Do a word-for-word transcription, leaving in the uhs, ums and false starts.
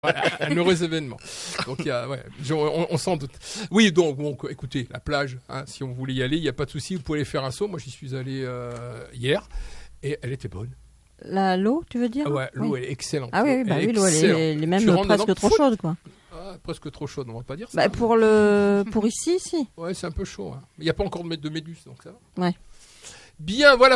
Voilà, un heureux événement. Donc il y a, ouais, on, on s'en doute. Oui, donc bon, écoutez, la plage, hein, si on voulait y aller, il n'y a pas de souci, vous pouvez aller faire un saut. Moi, j'y suis allé euh, hier et elle était bonne. La l'eau, tu veux dire? Ah ouais, l'eau oui. elle est excellente. Ah oui, bah elle oui, l'eau elle est, elle est même presque dedans, trop fout. chaude, quoi. Ah, presque trop chaude, on va pas dire ça. Bah, pour le, pour ici, si. Ouais, c'est un peu chaud. Hein. Il n'y a pas encore de, de méduse, donc ça va. Ouais. Bien, voilà.